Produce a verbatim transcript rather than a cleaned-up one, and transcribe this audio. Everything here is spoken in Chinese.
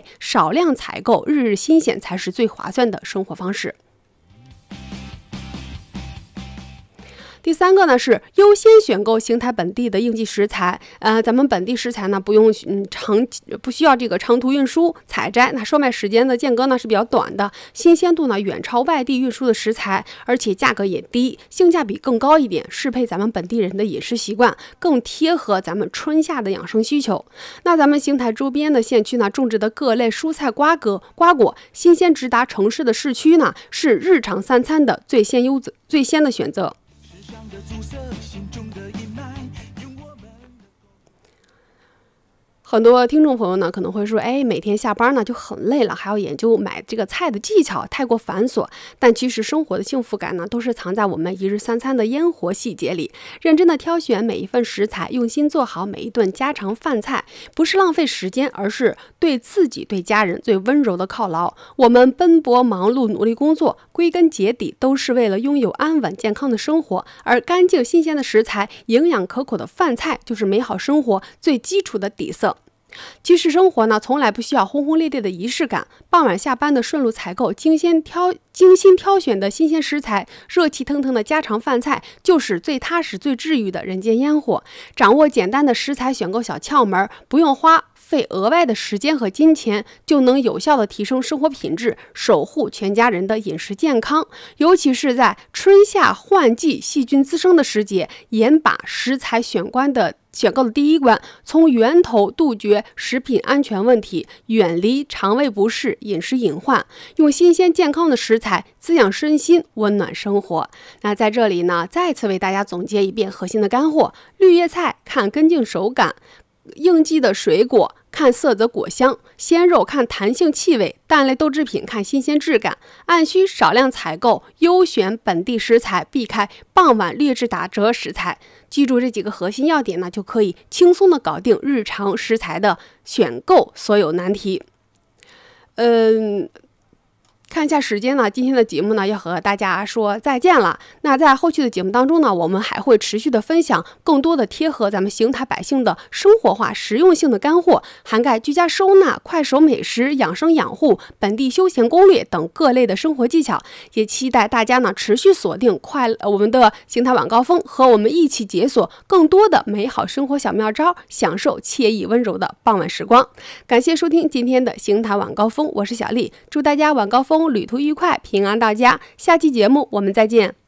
少量采购，日日新鲜才是最划算的生活方式。第三个呢是优先选购邢台本地的应季食材，呃，咱们本地食材呢不用嗯长不需要这个长途运输采摘，那售卖时间的间隔呢是比较短的，新鲜度呢远超外地运输的食材，而且价格也低，性价比更高一点，适配咱们本地人的饮食习惯，更贴合咱们春夏的养生需求。那咱们邢台周边的县区呢种植的各类蔬菜瓜果瓜果，新鲜直达城市的市区呢，是日常三餐的最先优最先的选择。很多听众朋友呢可能会说，哎，每天下班呢就很累了，还要研究买这个菜的技巧，太过繁琐。但其实生活的幸福感呢，都是藏在我们一日三餐的烟火细节里。认真的挑选每一份食材，用心做好每一顿家常饭菜，不是浪费时间，而是对自己、对家人最温柔的犒劳。我们奔波忙碌、努力工作，归根结底都是为了拥有安稳健康的生活。而干净新鲜的食材、营养可口的饭菜，就是美好生活最基础的底色。其实生活呢，从来不需要轰轰烈烈的仪式感。傍晚下班的顺路采购，精心挑精心挑选的新鲜食材，热气腾腾的家常饭菜，就是最踏实、最治愈的人间烟火。掌握简单的食材选购小窍门，不用花费额外的时间和金钱，就能有效的提升生活品质，守护全家人的饮食健康。尤其是在春夏换季、细菌滋生的时节，严把食材选关的。选购的第一关，从源头杜绝食品安全问题，远离肠胃不适、饮食隐患，用新鲜健康的食材滋养身心，温暖生活。那在这里呢，再次为大家总结一遍核心的干货：绿叶菜看根茎手感，应季的水果看色泽果香，鲜肉看弹性气味，蛋类豆制品看新鲜质感。按需少量采购，优选本地食材，避开傍晚劣质打折食材。记住这几个核心要点呢，就可以轻松的搞定日常食材的选购所有难题。嗯。看一下时间呢，今天的节目呢要和大家说再见了。那在后续的节目当中呢，我们还会持续的分享更多的贴合咱们邢台百姓的生活化、实用性的干货，涵盖居家收纳、快手美食、养生养护、本地休闲攻略等各类的生活技巧。也期待大家呢持续锁定快我们的邢台晚高峰，和我们一起解锁更多的美好生活小妙招，享受惬意温柔的傍晚时光。感谢收听今天的邢台晚高峰，我是小丽，祝大家晚高峰旅途愉快，平安到家。下期节目我们再见。